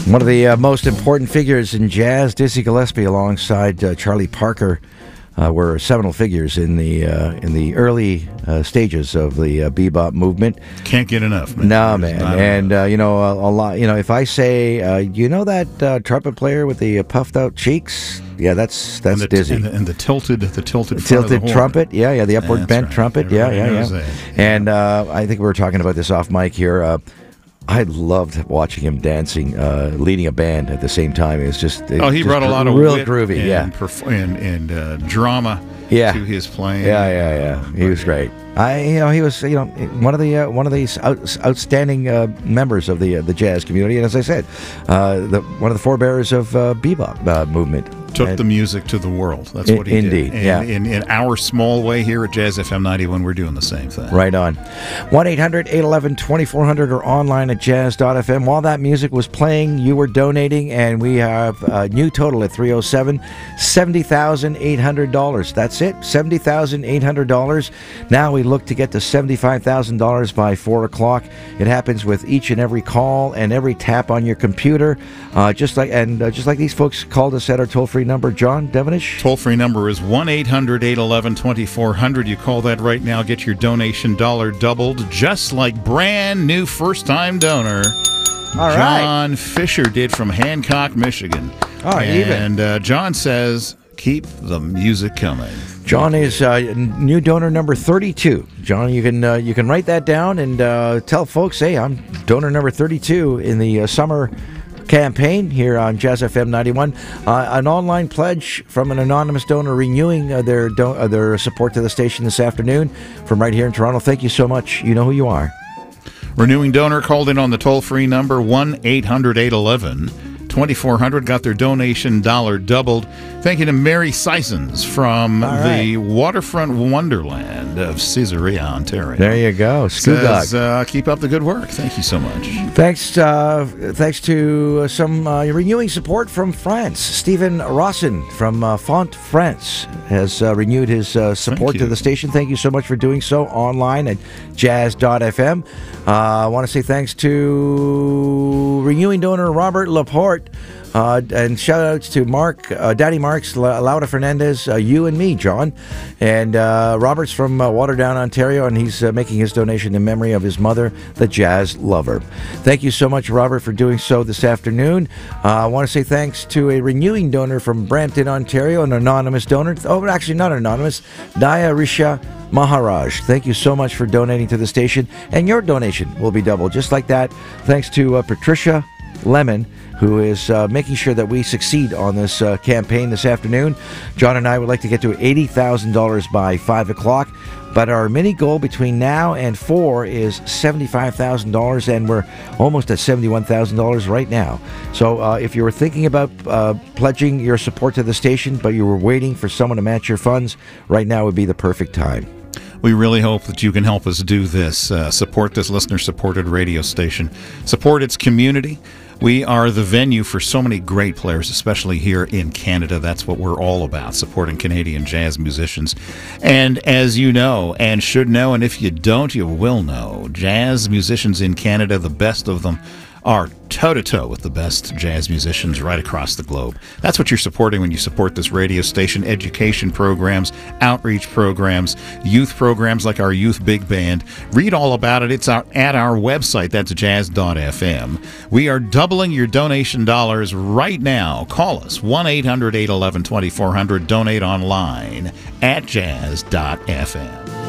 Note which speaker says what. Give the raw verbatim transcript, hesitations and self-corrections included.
Speaker 1: One of the uh, most important figures in jazz, Dizzy Gillespie, alongside uh, Charlie Parker, uh, were seminal figures in the uh, in the early uh, stages of the uh, bebop movement.
Speaker 2: Can't get enough, man.
Speaker 1: No, man. And uh, you know, a, a lot. You know, if I say, uh, you know that uh, trumpet player with the uh, puffed out cheeks? Yeah, that's that's
Speaker 2: and the,
Speaker 1: Dizzy.
Speaker 2: And the, and the tilted, the tilted,
Speaker 1: the
Speaker 2: front
Speaker 1: tilted
Speaker 2: of the
Speaker 1: trumpet. Yeah, yeah, the upward
Speaker 2: That's
Speaker 1: bent
Speaker 2: right.
Speaker 1: trumpet. Yeah,
Speaker 2: Everybody
Speaker 1: yeah,
Speaker 2: knows
Speaker 1: yeah.
Speaker 2: that.
Speaker 1: And uh, I think we were talking about this off mic here. Uh, I loved watching him dancing, uh, leading a band at the same time. It was just it
Speaker 2: oh, he
Speaker 1: just
Speaker 2: brought a lot of
Speaker 1: real
Speaker 2: wit
Speaker 1: groovy,
Speaker 2: and,
Speaker 1: yeah,
Speaker 2: perf- and, and uh, drama
Speaker 1: yeah.
Speaker 2: to his playing.
Speaker 1: Yeah, yeah, yeah. He was great. I, you know, he was, you know, one of the uh, one of these out, outstanding uh, members of the uh, the jazz community, and as I said, uh, the one of the forebearers of uh, bebop uh, movement.
Speaker 2: Took
Speaker 1: and,
Speaker 2: the music to the world. That's
Speaker 1: in,
Speaker 2: what he
Speaker 1: indeed,
Speaker 2: did. And
Speaker 1: yeah.
Speaker 2: in, in our small way here at Jazz F M ninety-one, we're doing the same thing.
Speaker 1: Right on. one eight hundred eight one one twenty-four hundred or online at jazz dot f m. While that music was playing, you were donating, and we have a new total at three oh seven, seventy thousand eight hundred dollars. That's it, seventy thousand eight hundred dollars. Now we look to get to seventy-five thousand dollars by four o'clock. It happens with each and every call and every tap on your computer. Uh, just like and uh, just like these folks called us at our toll-free number, John Devenish.
Speaker 2: Toll-free number is one eight hundred eight one one twenty-four hundred. You call that right now, get your donation dollar doubled, just like brand new first-time donor
Speaker 1: All
Speaker 2: John
Speaker 1: right.
Speaker 2: Fisher did from Hancock, Michigan.
Speaker 1: Oh, even.
Speaker 2: And uh, John says, keep the music coming.
Speaker 1: John is uh, new donor number thirty-two. John, you can uh, you can write that down and uh, tell folks, hey, I'm donor number thirty-two in the uh, summer campaign here on Jazz F M ninety-one. Uh, an online pledge from an anonymous donor renewing uh, their do- uh, their support to the station this afternoon from right here in Toronto. Thank you so much. You know who you are.
Speaker 2: Renewing donor called in on the toll-free number one eight hundred eight one one twenty-four hundred, got their donation dollar doubled. Thank you to Mary Sysons from
Speaker 1: right.
Speaker 2: the waterfront wonderland of Caesarea, Ontario.
Speaker 1: There you go.
Speaker 2: Says, uh, keep up the good work. Thank you so much.
Speaker 1: Thanks, uh, thanks to some uh, renewing support from France. Stephen Rossin from uh, Font, France, has uh, renewed his uh, support to the station. Thank you so much for doing so online at jazz dot f m. Uh, I want to say thanks to renewing donor Robert Laporte. Uh, and shout outs to Mark, uh, Daddy Marks, La- Laura Fernandez, uh, you and me, John. And uh, Robert's from uh, Waterdown, Ontario, and he's uh, making his donation in memory of his mother, the jazz lover. Thank you so much, Robert, for doing so this afternoon. Uh, I want to say thanks to a renewing donor from Brampton, Ontario, an anonymous donor. Oh, actually not anonymous, Daya Risha Maharaj. Thank you so much for donating to the station, and your donation will be doubled just like that. Thanks to uh, Patricia Lemon, who is uh, making sure that we succeed on this uh, campaign this afternoon. John and I would like to get to eighty thousand dollars by five o'clock, but our mini goal between now and four is seventy-five thousand dollars, and we're almost at seventy-one thousand dollars right now. So uh, if you were thinking about uh, pledging your support to the station, but you were waiting for someone to match your funds, right now would be the perfect time.
Speaker 2: We really hope that you can help us do this. Uh, support this listener-supported radio station. Support its community. We are the venue for so many great players, especially here in Canada. That's what we're all about, supporting Canadian jazz musicians. And as you know, and should know, and if you don't, you will know, jazz musicians in Canada, the best of them, are toe-to-toe with the best jazz musicians right across the globe. That's what you're supporting when you support this radio station. Education programs, outreach programs, youth programs like our Youth Big Band. Read all about it. It's our, at our website. That's jazz dot f m. We are doubling your donation dollars right now. Call us, one eight hundred eight one one twenty-four hundred. Donate online at jazz dot f m.